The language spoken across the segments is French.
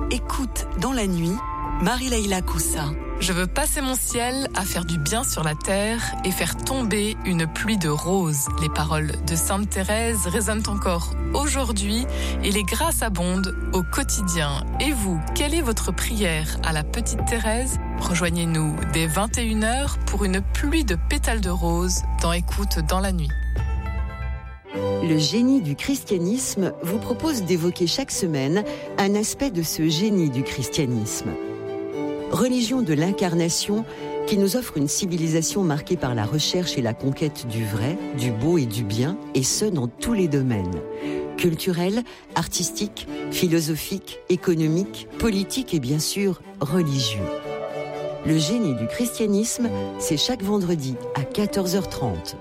Écoute dans la nuit, Marie-Leila Coussa. Je veux passer mon ciel à faire du bien sur la terre et faire tomber une pluie de roses. Les paroles de Sainte Thérèse résonnent encore aujourd'hui et les grâces abondent au quotidien. Et vous, quelle est votre prière à la petite Thérèse ? Rejoignez-nous dès 21h pour une pluie de pétales de roses dans Écoute dans la nuit. Le génie du christianisme vous propose d'évoquer chaque semaine un aspect de ce génie du christianisme. Religion de l'incarnation qui nous offre une civilisation marquée par la recherche et la conquête du vrai, du beau et du bien, et ce dans tous les domaines. Culturel, artistique, philosophique, économique, politique et bien sûr religieux. Le génie du christianisme, c'est chaque vendredi à 14h30.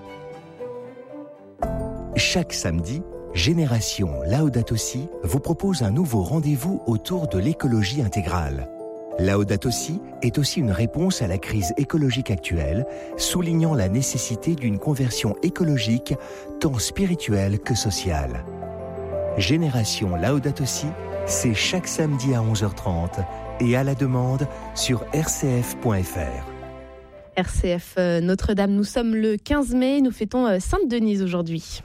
Chaque samedi, Génération Laudato Si vous propose un nouveau rendez-vous autour de l'écologie intégrale. Laudato Si est aussi une réponse à la crise écologique actuelle, soulignant la nécessité d'une conversion écologique tant spirituelle que sociale. Génération Laudato Si, c'est chaque samedi à 11h30 et à la demande sur rcf.fr. RCF Notre-Dame, nous sommes le 15 mai, nous fêtons Sainte-Denise aujourd'hui.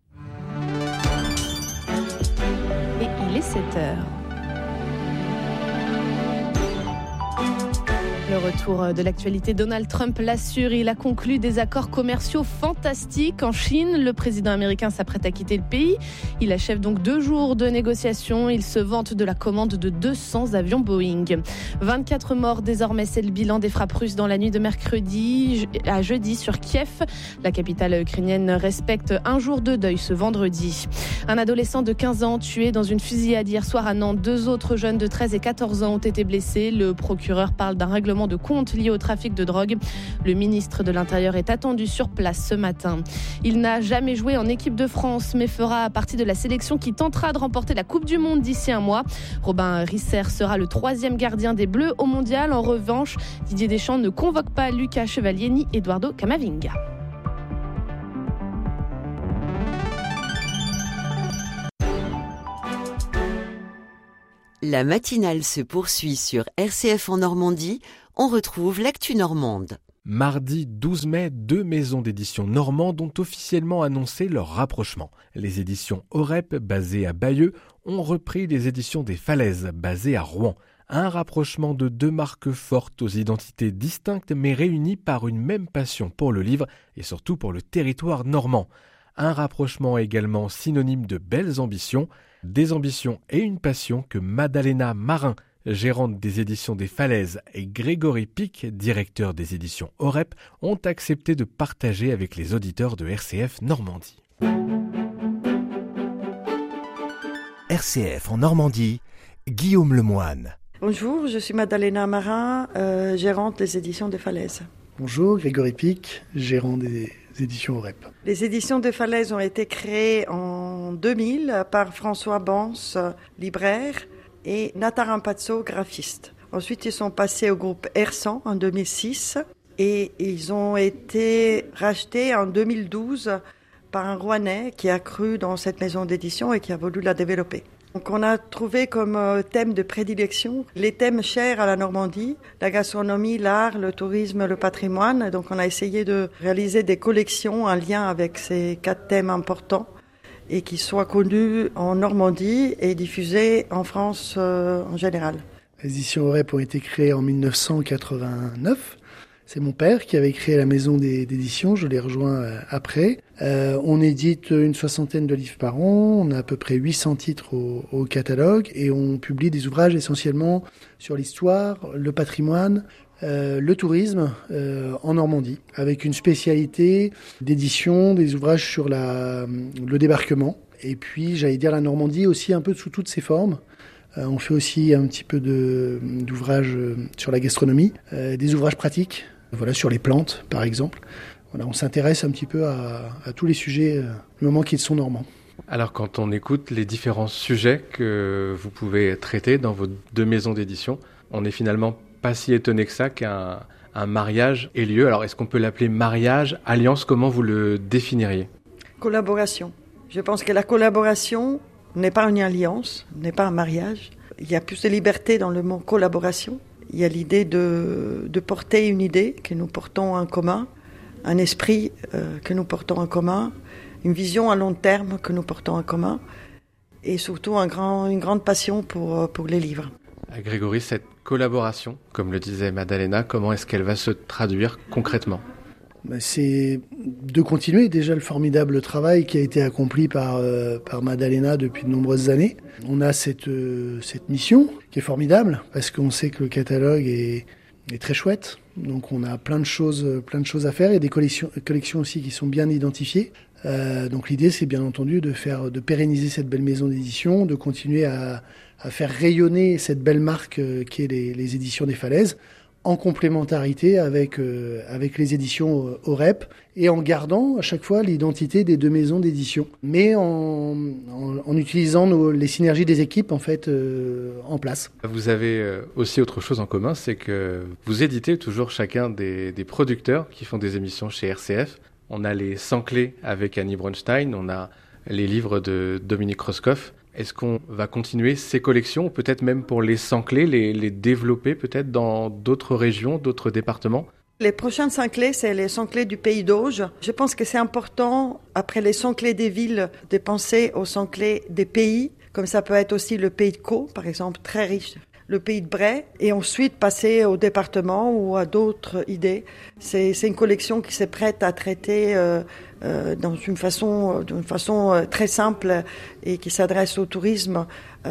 Et il est 7h. Le retour de l'actualité, Donald Trump l'assure, il a conclu des accords commerciaux fantastiques en Chine. Le président américain s'apprête à quitter le pays. Il achève donc 2 jours de négociations. Il se vante de la commande de 200 avions Boeing. 24 morts désormais, c'est le bilan des frappes russes dans la nuit de mercredi à jeudi sur Kiev. La capitale ukrainienne respecte un jour de deuil ce vendredi. Un adolescent de 15 ans tué dans une fusillade hier soir à Nantes. 2 autres jeunes de 13 et 14 ans ont été blessés. Le procureur parle d'un règlement de compte lié au trafic de drogue. Le ministre de l'Intérieur est attendu sur place ce matin. Il n'a jamais joué en équipe de France, mais fera partie de la sélection qui tentera de remporter la Coupe du Monde d'ici un mois. Robin Risser sera le 3e gardien des Bleus au Mondial. En revanche, Didier Deschamps ne convoque pas Lucas Chevalier ni Eduardo Camavinga. La matinale se poursuit sur RCF en Normandie. On retrouve l'actu normande. Mardi 12 mai, 2 maisons d'édition normandes ont officiellement annoncé leur rapprochement. Les éditions Orep, basées à Bayeux, ont repris les éditions des Falaises, basées à Rouen. Un rapprochement de 2 marques fortes aux identités distinctes mais réunies par une même passion pour le livre et surtout pour le territoire normand. Un rapprochement également synonyme de belles ambitions, des ambitions et une passion que Madalena Marin, gérante des éditions des Falaises, et Grégory Pic, directeur des éditions Orep, ont accepté de partager avec les auditeurs de RCF Normandie. RCF en Normandie, Guillaume Lemoine. Bonjour, je suis Madalena Marin, gérante des éditions des Falaises. Bonjour, Grégory Pic, gérant des éditions Orep. Les éditions des Falaises ont été créées en 2000 par François Bans, libraire, et Nata Rampazzo, graphiste. Ensuite, ils sont passés au groupe R100 en 2006 et ils ont été rachetés en 2012 par un Rouennais qui a cru dans cette maison d'édition et qui a voulu la développer. Donc on a trouvé comme thème de prédilection les thèmes chers à la Normandie, la gastronomie, l'art, le tourisme, le patrimoine. Donc on a essayé de réaliser des collections en lien avec ces 4 thèmes importants et qui soient connus en Normandie et diffusés en France en général. Les éditions Orep ont été créées en 1989. C'est mon père qui avait créé la maison d'édition, je l'ai rejoint après. On édite une 60aine de livres par an, on a à peu près 800 titres au catalogue et on publie des ouvrages essentiellement sur l'histoire, le patrimoine, le tourisme en Normandie, avec une spécialité d'édition des ouvrages sur le débarquement. Et puis, j'allais dire la Normandie aussi un peu sous toutes ses formes. On fait aussi un petit peu d'ouvrages sur la gastronomie, des ouvrages pratiques, voilà, sur les plantes par exemple. Voilà, on s'intéresse un petit peu à tous les sujets du moment qu'ils sont normands. Alors quand on écoute les différents sujets que vous pouvez traiter dans vos 2 maisons d'édition, on n'est finalement pas si étonné que ça qu'un mariage ait lieu. Alors est-ce qu'on peut l'appeler mariage, alliance, comment vous le définiriez ? Collaboration. Je pense que la collaboration n'est pas une alliance, n'est pas un mariage. Il y a plus de liberté dans le mot collaboration. Il y a l'idée de porter une idée que nous portons en commun, un esprit que nous portons en commun, une vision à long terme que nous portons en commun, et surtout une grande passion pour les livres. Grégory, cette collaboration, comme le disait Maddalena, comment est-ce qu'elle va se traduire concrètement ? C'est de continuer déjà le formidable travail qui a été accompli par Maddalena depuis de nombreuses années. On a cette mission qui est formidable parce qu'on sait que le catalogue est très chouette. Donc on a plein de choses à faire et des collections aussi qui sont bien identifiées. Donc l'idée c'est bien entendu de pérenniser cette belle maison d'édition, de continuer à faire rayonner cette belle marque qui est les éditions des Falaises, en complémentarité avec les éditions OREP et en gardant à chaque fois l'identité des deux maisons d'édition, mais en utilisant les synergies des équipes en fait en place. Vous avez aussi autre chose en commun, c'est que vous éditez toujours chacun des producteurs qui font des émissions chez RCF. On a les 100 clés avec Annie Bronstein, on a les livres de Dominique Roscoff. Est-ce qu'on va continuer ces collections, peut-être même pour les 100 clés, les développer peut-être dans d'autres régions, d'autres départements ? Les prochaines 100 clés, c'est les 100 clés du Pays d'Auge. Je pense que c'est important, après les 100 clés des villes, de penser aux 100 clés des pays, comme ça peut être aussi le Pays de Caux, par exemple, très riche, le Pays de Bray, et ensuite passer au département ou à d'autres idées. C'est une collection qui s'est prête à traiter d'une façon très simple et qui s'adresse au tourisme,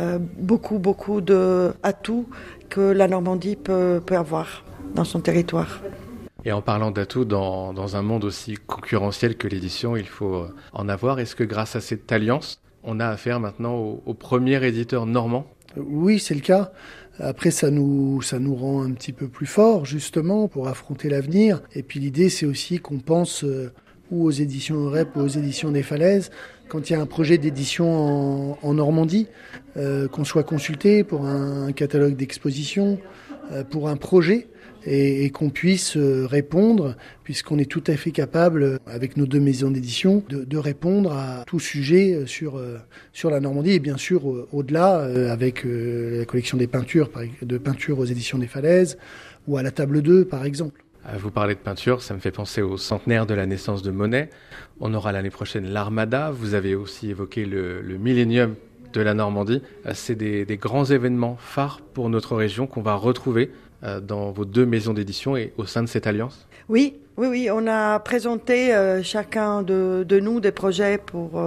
beaucoup d'atouts que la Normandie peut avoir dans son territoire. Et en parlant d'atouts, dans un monde aussi concurrentiel que l'édition, il faut en avoir. Est-ce que grâce à cette alliance, on a affaire maintenant au premier éditeur normand ? Oui, c'est le cas. Après, ça nous rend un petit peu plus forts, justement, pour affronter l'avenir. Et puis l'idée, c'est aussi qu'on pense ou aux éditions OREP ou aux éditions des Falaises, quand il y a un projet d'édition en Normandie, qu'on soit consulté pour un catalogue d'exposition, pour un projet, et qu'on puisse répondre, puisqu'on est tout à fait capable, avec nos deux maisons d'édition, de répondre à tout sujet sur la Normandie, et bien sûr au-delà, avec la collection de peintures aux éditions des Falaises, ou à la table 2 par exemple. Vous parlez de peinture, ça me fait penser au centenaire de la naissance de Monet. On aura l'année prochaine l'Armada, vous avez aussi évoqué le Millénium de la Normandie. C'est des grands événements phares pour notre région qu'on va retrouver dans vos deux maisons d'édition et au sein de cette alliance ? Oui, on a présenté chacun de nous des projets pour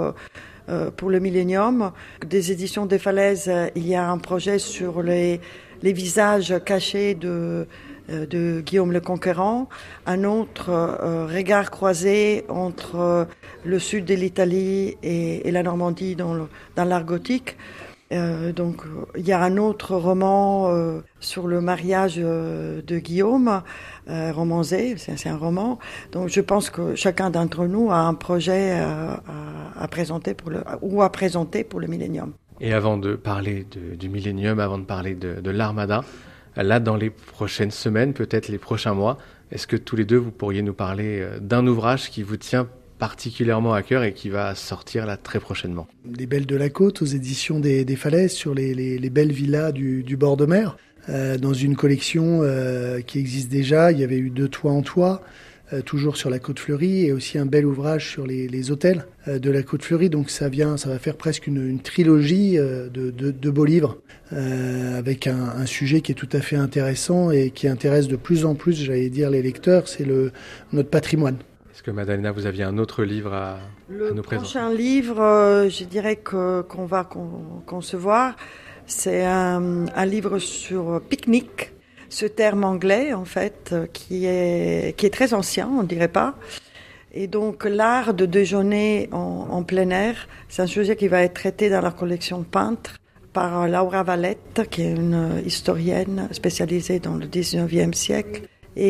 le Millénium. Des éditions des Falaises, il y a un projet sur les visages cachés de Guillaume le Conquérant, un autre regard croisé entre le sud de l'Italie et la Normandie dans l'art gothique. Donc il y a un autre roman sur le mariage de Guillaume, romancé, c'est un roman. Donc je pense que chacun d'entre nous a un projet à présenter pour le Millénium. Et avant de parler du Millénium, avant de parler de l'Armada, là dans les prochaines semaines, peut-être les prochains mois, est-ce que tous les deux vous pourriez nous parler d'un ouvrage qui vous tient particulièrement à cœur et qui va sortir là très prochainement? Les Belles de la Côte aux éditions des Falaises sur les belles villas du bord de mer. Dans une collection qui existe déjà, il y avait eu 2 toits en toit, toujours sur la Côte Fleurie, et aussi un bel ouvrage sur les hôtels de la Côte Fleurie. Donc ça va faire presque une trilogie de beaux livres, avec un sujet qui est tout à fait intéressant et qui intéresse de plus en plus, j'allais dire, les lecteurs, c'est notre patrimoine. Est-ce que Maddalena, vous aviez un autre livre à nous présenter? Le prochain livre, je dirais qu'on va concevoir, c'est un livre sur pique-nique. Ce terme anglais, en fait, qui est très ancien, on dirait pas. Et donc, l'art de déjeuner en plein air, c'est un sujet qui va être traité dans la collection Peintres par Laura Valette, qui est une historienne spécialisée dans le 19e siècle,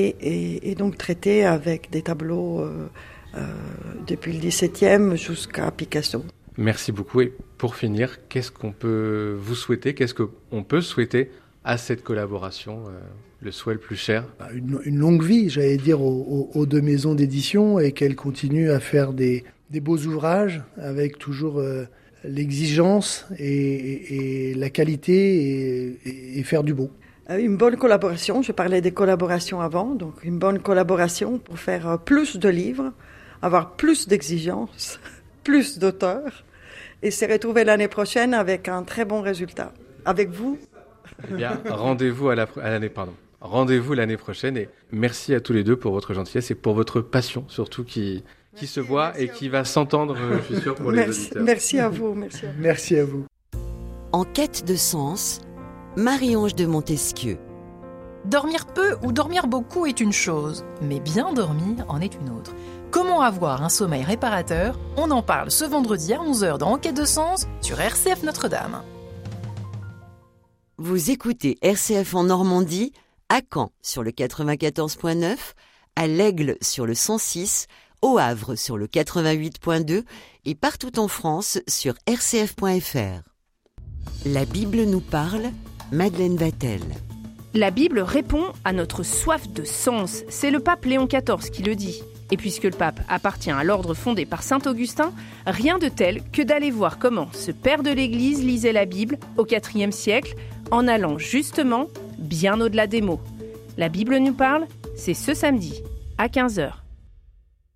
et donc traité avec des tableaux depuis le 17e jusqu'à Picasso. Merci beaucoup. Et pour finir, qu'est-ce qu'on peut vous souhaiter, qu'est-ce qu'on peut souhaiter à cette collaboration, le souhait le plus cher? Une longue vie, j'allais dire, aux 2 maisons d'édition, et qu'elles continuent à faire des beaux ouvrages avec toujours l'exigence et la qualité et faire du beau. Une bonne collaboration, je parlais des collaborations avant, donc une bonne collaboration pour faire plus de livres, avoir plus d'exigences, plus d'auteurs, et se retrouver l'année prochaine avec un très bon résultat. Avec vous. Eh bien, rendez-vous l'année prochaine, et merci à tous les deux pour votre gentillesse et pour votre passion, surtout qui se voit et qui va s'entendre, je suis sûr, pour les auditeurs. Merci à vous. Merci à vous. En quête de sens, Marie-Ange de Montesquieu. Dormir peu ou dormir beaucoup est une chose, mais bien dormir en est une autre. Comment avoir un sommeil réparateur ? On en parle ce vendredi à 11h dans En quête de sens sur RCF Notre-Dame. Vous écoutez RCF en Normandie, à Caen sur le 94.9, à l'Aigle sur le 106, au Havre sur le 88.2 et partout en France sur rcf.fr. La Bible nous parle, Madeleine Vatel. La Bible répond à notre soif de sens. C'est le pape Léon XIV qui le dit. Et puisque le pape appartient à l'ordre fondé par saint Augustin, rien de tel que d'aller voir comment ce père de l'Église lisait la Bible au IVe siècle, en allant justement bien au-delà des mots. La Bible nous parle, c'est ce samedi à 15h.